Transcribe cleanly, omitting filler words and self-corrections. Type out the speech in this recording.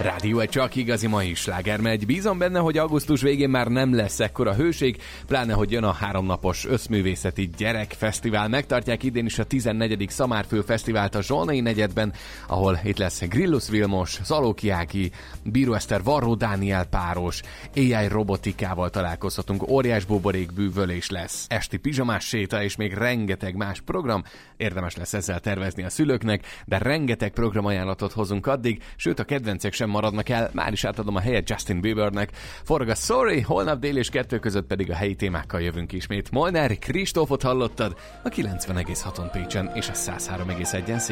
Rádió egy csak igazi mai sláger megy. Bízom benne, hogy augusztus végén már nem lesz ekkora hőség, pláne, hogy jön a 3 napos összművészeti gyerekfesztivál. Megtartják idén is a 14. Szamárföld Fesztivált a Zsolnai negyedben, ahol itt lesz Grillus Vilmos, Zalóki Ági, Bíró Eszter, Varró Dániel páros, AI robotikával találkozhatunk, óriás buborékbűvölés lesz, esti pizsamás séta és még rengeteg más program. Érdemes lesz ezzel tervezni a szülőknek, de rengeteg programajánlatot hozunk addig, sőt a kedvencek sem maradnak el, már is átadom a helyet Justin Biebernek. Forog a Sorry, holnap dél és 2 között pedig a helyi témákkal jövünk ismét. Molnár Kristófot hallottad a 90,6-on Pécsen és a 103,1-en Szigeteken.